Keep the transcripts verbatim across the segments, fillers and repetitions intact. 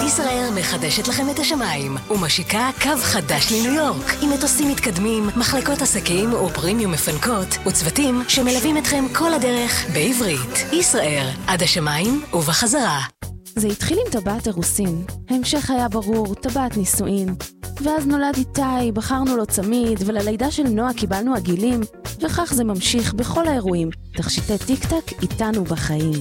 ישראל מחדשת לכם את השמיים ומשיקה קו חדש לניו יורק עם מטוסים מתקדמים, מחלקות עסקים ופרימיום מפנקות וצוותים שמלווים אתכם כל הדרך בעברית. ישראל, עד השמיים ובחזרה. זה התחיל עם טבעת אירוסין. ההמשך היה ברור, טבעת נישואין. ואז נולד איתי, בחרנו לו צמיד, וללידה של נועה קיבלנו עגילים, וכך זה ממשיך בכל האירועים. תכשיטי טיק טק איתנו בחיים.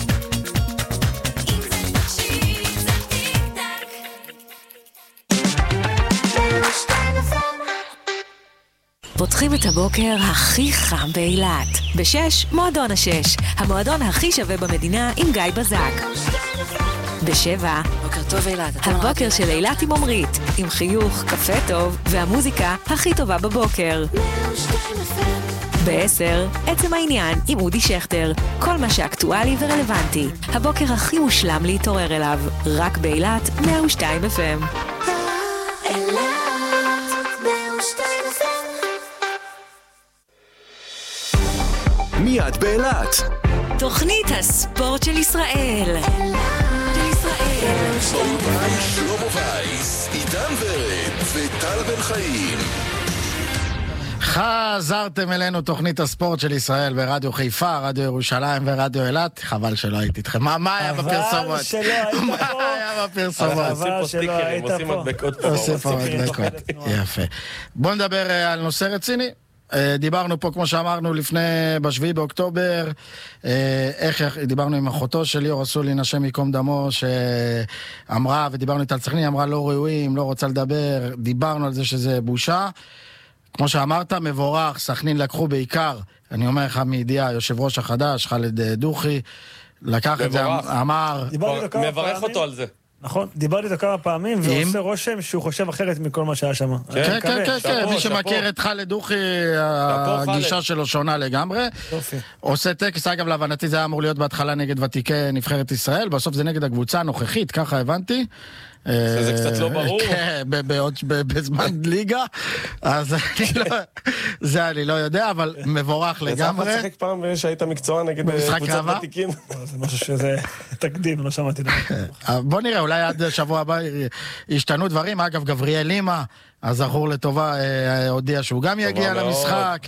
פותחים את הבוקר הכי חם באילת. בשש, מועדון השש. המועדון הכי שווה במדינה עם גיא בזק. בשבע, בוקר טוב אילת. הבוקר של אילת עם עומרית. עם חיוך, קפה טוב והמוזיקה הכי טובה בבוקר. בעשר, עצם העניין עם אודי שכטר. כל מה שאקטואלי ורלוונטי. הבוקר הכי מושלם להתעורר אליו. רק באילת מאה ושתיים אף אם. מיד באילת. תוכנית הספורט של ישראל. של ישראל. באולפן שלמה וייס, עידן ורד וטל בן חיים. חזרתם אלינו תוכנית הספורט של ישראל ברדיו חיפה, רדיו ירושלים ורדיו אילת. חבל שלא הייתי איתכם. מה היה בפרסומות? חבל שלא היית פה. מה היה בפרסומות? חבל שלא היית פה. עושים פה מדבקות. יפה. בואו נדבר על נושא רציני. דיברנו פה, כמו שאמרנו, לפני בשביעי באוקטובר, איך דיברנו עם אחותו של ליאור אסולין, השם יקום דמו, שאמרה, ודיברנו איתה על סכנין, אמרה לא ראויים, לא רוצה לדבר, דיברנו על זה שזה בושה. כמו שאמרת, מבורך, סכנין לקחו בעיקר, אני אומר לך מידיעה, יושב ראש החדש, חאלד דוכי, לקח את זה, אמר... מברך אותו על זה. נכון, דיברתי איתו כמה פעמים, ועושה רושם שהוא חושב אחרת מכל מה שהיה שם. כן, כן, כן, כן, מי שמכיר את חאלד דוכי, הגישה שלו שונה לגמרי. עושה טקס, אגב, להבנתי זה היה אמור להיות בהתחלה נגד ותיקי נבחרת ישראל, בסוף זה נגד הקבוצה הנוכחית, ככה הבנתי. זה קצת לא ברור. כן, בזמן ליגה, אז זה אני לא יודע, אבל מבורך לגמרי. זה צריך פעם שהיית מקצוע נגד קבוצת ותיקים. זה משהו שזה תקדים, לא שמעתי דבר. בוא נראה, אולי עד שבוע הבא ישתנו דברים. אגב, גבריאל לימה, הזכור לטובה, הודיע שהוא גם יגיע למשחק.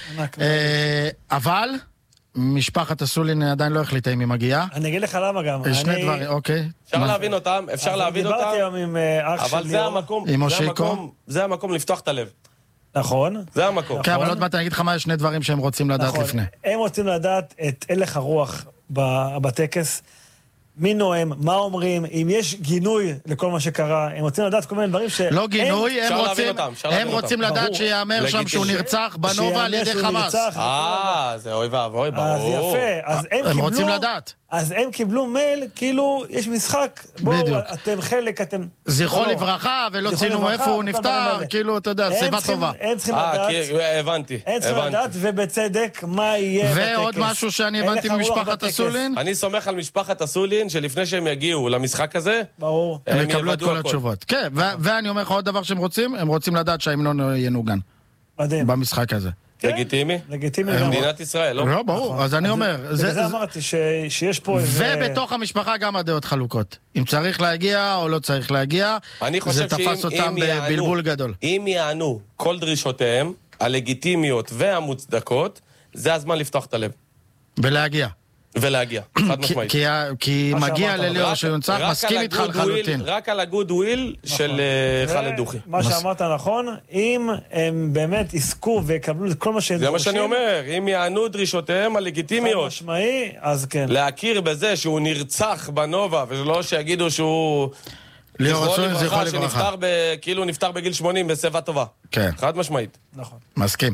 אבל... משפחת אסולין עדיין לא החליטה אם היא מגיעה. אני אגיד לך למה גם. שני דברים, אוקיי. אפשר להבין אותם, אפשר להבין אותם. דיברתי היום עם אח של ליאור. אבל זה המקום לפתוח את הלב. נכון. זה המקום. כן, אבל עוד מעט אני אגיד לך מה, יש שני דברים שהם רוצים לדעת לפני. הם רוצים לדעת את הלך הרוח בטקס. מי נואם, מה אומרים, אם יש גינוי לכל מה שקרה, הם רוצים לדעת כל מיני דברים ש... לא גינוי, הם רוצים לדעת שיאמר שם שהוא נרצח בנובה על ידי חמאס. אה, זה אוי ואבוי, ברור. אז יפה, אז הם קיבלו... הם רוצים לדעת. אז הם קיבלו מייל, כאילו, יש משחק, בואו, אתם חלק, אתם... זכרו לברכה, ולא צינו איפה הוא נפטר, כאילו, אתה יודע, סיבה טובה. הם צריכים לדעת... אה, הבנתי. הם צריכים לדעת, ובצדק, מה יהיה בטקס. ועוד משהו שאני הבנתי ממשפחת אסולין? אני סומך על משפחת אסולין, שלפני שהם יגיעו למשחק הזה, ברור. הם יקבלו את כל התשובות. כן, ואני אומר לך עוד דבר שהם רוצים, הם רוצים לדעת שההמנון ינוגן. במשחק הזה. לגיטימי? לגיטימי. במדינת ישראל, לא? לא, ברור, אז אני אומר... וזה אמרתי שיש פה... ובתוך המשפחה גם הדעות חלוקות. אם צריך להגיע או לא צריך להגיע, זה תפס אותם בבלבול גדול. אם יענו כל דרישותיהם, הלגיטימיות והמוצדקות, זה הזמן לפתוח את הלב. ולהגיע. ולהגיע, חד משמעית. כי מגיע לליאור שיונצח, מסכים איתך לחלוטין. רק על הגוד וויל של חאלד דוכי. מה שאמרת נכון, אם הם באמת עסקו ויקבלו את כל מה שהם דורשים... זה מה שאני אומר, אם יענו דרישותיהם הלגיטימיות. חד משמעי, אז כן. להכיר בזה שהוא נרצח בנובה, ולא שיגידו שהוא... ליאור אסולין זכרו לברכה. כאילו נפטר בגיל שמונים בשיבה טובה. כן. חד משמעית. נכון. מסכים.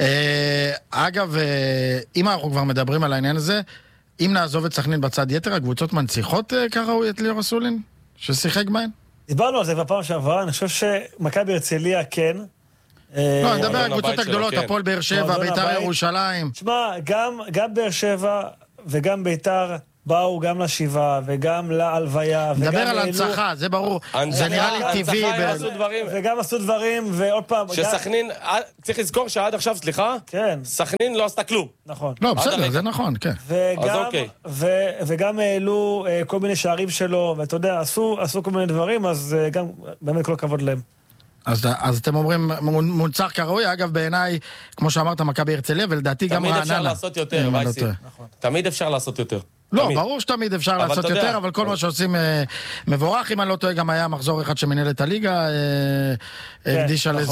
אגב, אם אנחנו כבר מדברים על העניין הזה, אם נעזוב את סכנין בצד יתר, הקבוצות מנציחות כראוי את ליאור אסולין? ששיחק בהן? דיברנו על זה בפעם שעברה, אני חושב שמכבי הרצליה כן. לא, אני מדבר על הקבוצות הגדולות, הפועל באר שבע, ביתר ירושלים. תשמע, גם באר שבע וגם ביתר באו גם לשבעה וגם להלוויה. נדבר על הנצחה, זה ברור. זה נראה לי טבעי. וגם עשו דברים, ועוד פעם... שסכנין, צריך לזכור שעד עכשיו, סליחה? כן. סכנין לא עשתה כלום. נכון. לא, בסדר, זה נכון, כן. וגם העלו כל מיני שערים שלו, ואתה יודע, עשו כל מיני דברים, אז גם באמת כל הכבוד להם. אז, אז אתם אומרים, מונצח כראוי, אגב בעיניי, כמו שאמרת, מכבי הרצליה, ולדעתי גם רעננה. תמיד אפשר לעשות יותר, וייסי. תמיד אפשר לעשות יותר. לא, ברור שתמיד אפשר לעשות יותר, אבל כל מה שעושים מבורך, אם אני לא טועה, גם היה מחזור אחד שמנהל את הליגה, הקדישה לזה.